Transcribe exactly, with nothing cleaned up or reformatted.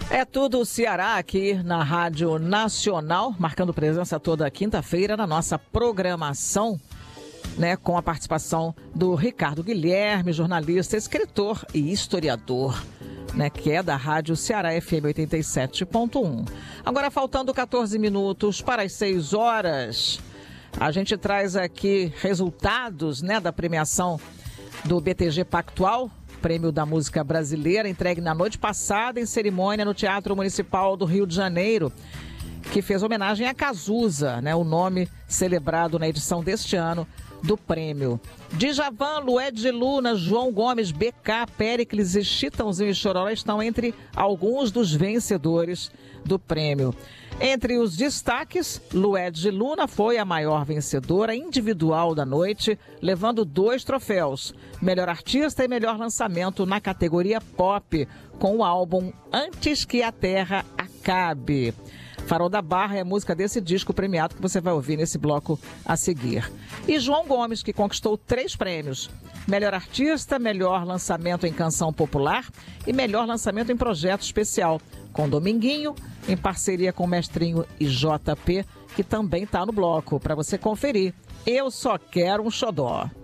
É tudo Ceará aqui na Rádio Nacional, marcando presença toda quinta-feira na nossa programação, né, com a participação do Ricardo Guilherme, jornalista, escritor e historiador, né, que é da Rádio Ceará F M oitenta e sete ponto um. Agora, faltando quatorze minutos para as seis horas, a gente traz aqui resultados, né, da premiação do B T G Pactual, Prêmio da Música Brasileira, entregue na noite passada em cerimônia no Teatro Municipal do Rio de Janeiro, que fez homenagem a Cazuza, né, o nome celebrado na edição deste ano do prêmio. Djavan, Lued Luna, João Gomes, B K, Péricles e Chitãozinho e Chororó estão entre alguns dos vencedores do prêmio. Entre os destaques, Lued Luna foi a maior vencedora individual da noite, levando dois troféus: melhor artista e melhor lançamento na categoria pop, com o álbum Antes que a Terra Acabe. Farol da Barra é a música desse disco premiado que você vai ouvir nesse bloco a seguir. E João Gomes, que conquistou três prêmios: melhor artista, melhor lançamento em canção popular e melhor lançamento em projeto especial, com Dominguinho, em parceria com o Mestrinho e J P, que também está no bloco, para você conferir. Eu Só Quero um Xodó.